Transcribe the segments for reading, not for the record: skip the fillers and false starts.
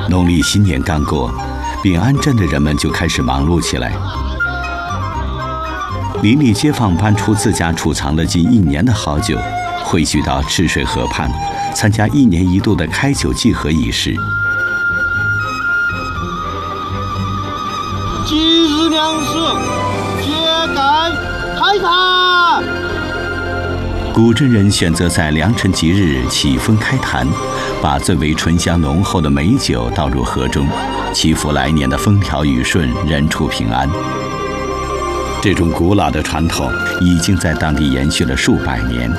农历新年刚过，秉安镇的人们就开始忙碌起来。邻里街坊搬出自家储藏了近1年的好酒，汇聚到赤水河畔，参加1年1度的开酒祭河仪式。 今日粮食秸秆开坛。 古镇人选择在良辰吉日起风开坛，把最为醇香浓厚的美酒倒入河中，祈福来年的风调雨顺、人畜平安。这种古老的传统已经在当地延续了数百年。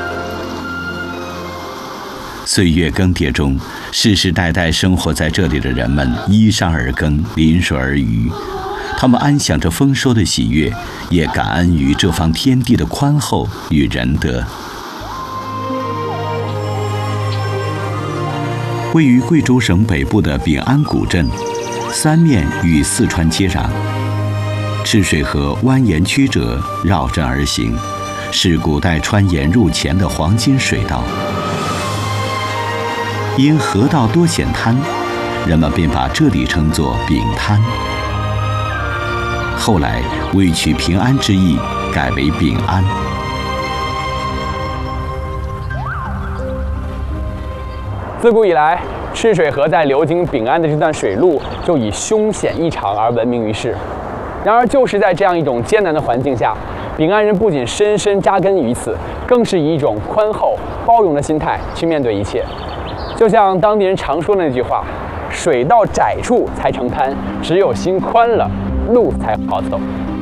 岁月更迭中，世世代代生活在这里的人们依山而耕，临水而渔。他们安享着丰收的喜悦，也感恩于这方天地的宽厚与仁德。位于贵州省北部的秉安古镇，三面与四川接壤，赤水河蜿蜒曲折，绕镇而行，是古代川盐入黔的黄金水道。因河道多险滩，人们便把这里称作秉滩。后来为取平安之意，改为秉安。 自古以来，赤水河在流经秉安的这段水路就以凶险异常而闻名于世。然而，就是在这样一种艰难的环境下，秉安人不仅深深扎根于此，更是以一种宽厚、包容的心态去面对一切。就像当地人常说的那句话：“水到窄处才成滩，只有心宽了，路才好走。”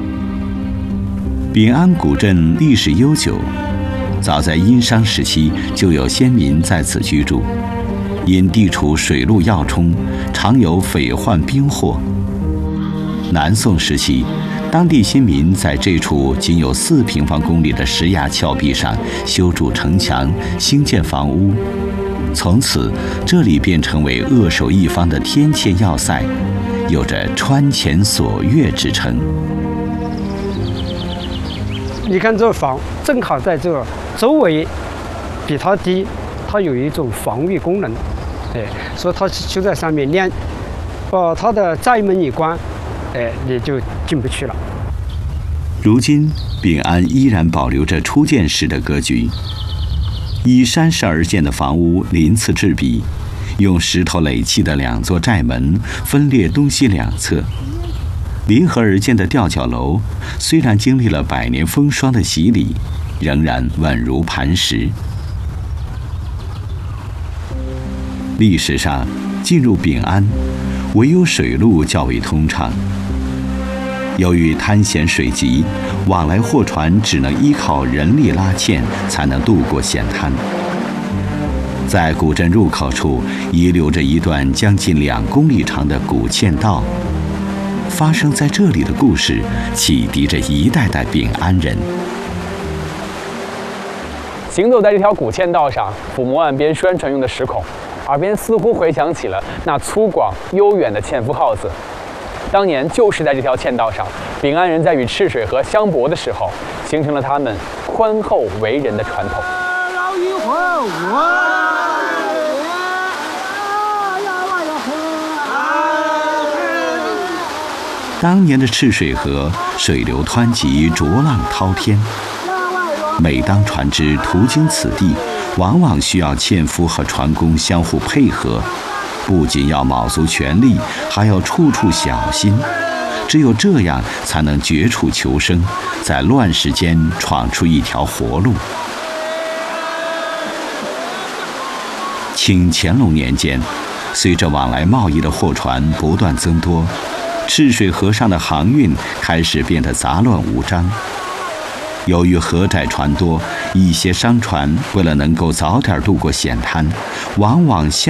秉安古镇历史悠久，早在殷商时期就有先民在此居住。因地处水陆要冲，常有匪患兵祸。南宋时期，当地新民在这处仅有4平方公里的石崖峭壁上修筑城墙，兴建房屋。从此，这里便成为扼守一方的天堑要塞，有着川前锁钥之称。 你看这房正好在这周围比它低，它有一种防御功能，所以它就在上面连把它的寨门一关，你就进不去了。 如今，秉安依然保留着初建时的格局，以山势而建的房屋鳞次栉比，用石头垒砌的2座寨门分列东西两侧。临河而建的吊脚楼，虽然经历了100年风霜的洗礼，仍然稳如磐石。历史上，进入秉安，唯有水路较为通畅。由于滩险水急，往来货船只能依靠人力拉纤才能渡过险滩。在古镇入口处遗留着一段将近2公里长的古嵌道，发生在这里的故事启迪着一代代秉安人。 行走在这条古嵌道上，抚摸岸边宣传用的石孔，耳边似乎回响起了那粗犷悠远的纤夫号子。当年就是在这条嵌道上，秉安人在与赤水河相搏的时候，形成了他们宽厚为人的传统。 当年的赤水河水流湍急，浊浪滔天。每当船只途经此地，往往需要纤夫和船工相互配合，不仅要卯足全力，还要处处小心。只有这样，才能绝处求生，在乱世间闯出一条活路。清乾隆年间，随着往来贸易的货船不断增多，赤水河上的航运开始变得杂乱无章。由于河窄船多，一些商船为了能够早点渡过险滩，往往